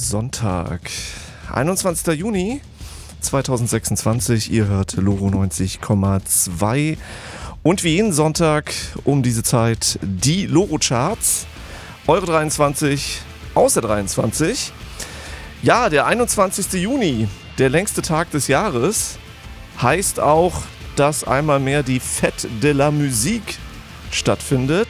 Sonntag, 21. Juni 2026. Ihr hört Loro 90,2 und wie jeden Sonntag um diese Zeit die Loro-Charts. Eure 23 aus der 23. Ja, der 21. Juni, der längste Tag des Jahres, heißt auch, dass einmal mehr die Fête de la Musique stattfindet.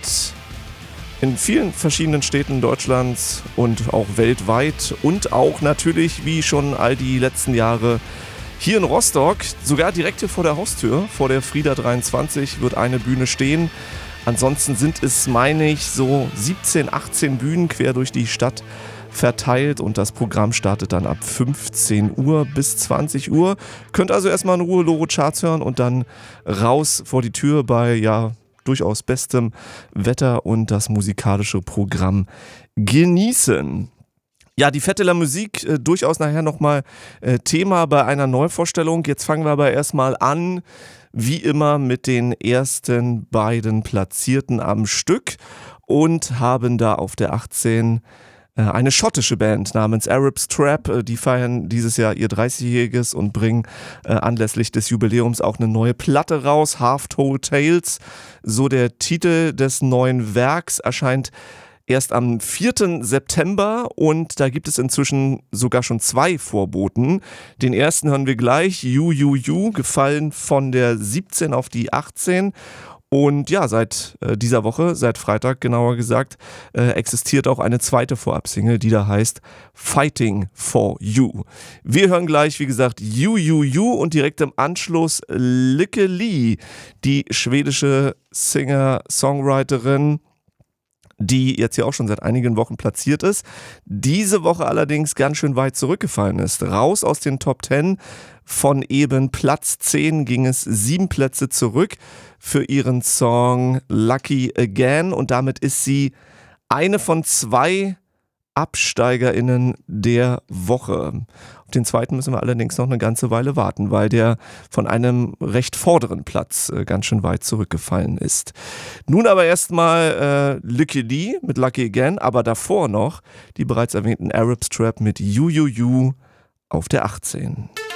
In vielen verschiedenen Städten Deutschlands und auch weltweit und auch natürlich, wie schon all die letzten Jahre, hier in Rostock, sogar direkt hier vor der Haustür, vor der Frieda 23, wird eine Bühne stehen. Ansonsten sind es, meine ich, so 17, 18 Bühnen quer durch die Stadt verteilt und das Programm startet dann ab 15 Uhr bis 20 Uhr. Könnt also erstmal in Ruhe Loro Charts hören und dann raus vor die Tür bei, durchaus bestem Wetter und das musikalische Programm genießen. Ja, die Fête de la Musique, durchaus nachher nochmal Thema bei einer Neuvorstellung. Jetzt fangen wir aber erstmal an, wie immer, mit den ersten beiden Platzierten am Stück und haben da auf der 18 eine schottische Band namens Arabs Trap. Die feiern dieses Jahr ihr 30-jähriges und bringen anlässlich des Jubiläums auch eine neue Platte raus, Half Told Tales. So der Titel des neuen Werks, erscheint erst am 4. September und da gibt es inzwischen sogar schon 2 Vorboten. Den ersten hören wir gleich, You, gefallen von der 17 auf die 18. Und ja, seit dieser Woche, seit Freitag genauer gesagt, existiert auch eine zweite Vorabsingle, die da heißt Fighting for You. Wir hören gleich, wie gesagt, You und direkt im Anschluss Lykke Li, die schwedische Singer-Songwriterin, die jetzt ja auch schon seit einigen Wochen platziert ist, diese Woche allerdings ganz schön weit zurückgefallen ist. Raus aus den Top 10, von eben Platz 10 ging es 7 Plätze zurück für ihren Song Lucky Again und damit ist sie eine von 2 AbsteigerInnen der Woche. Auf den zweiten müssen wir allerdings noch eine ganze Weile warten, weil der von einem recht vorderen Platz ganz schön weit zurückgefallen ist. Nun aber erstmal Lykke Li mit Lucky Again, aber davor noch die bereits erwähnten Arabs Trap mit You auf der 18.